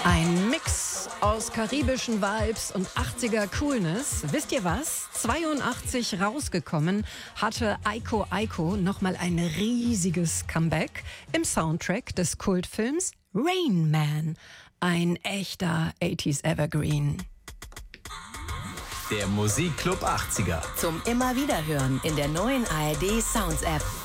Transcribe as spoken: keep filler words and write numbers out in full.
Ein Mix aus karibischen Vibes und achtziger Coolness. Wisst ihr was? zweiundachtzig rausgekommen hatte Aiko Aiko nochmal ein riesiges Comeback im Soundtrack des Kultfilms Rain Man. Ein echter achtziger Evergreen. Der Musikclub achtziger. Zum immer wieder hören in der neuen A R D Sounds App.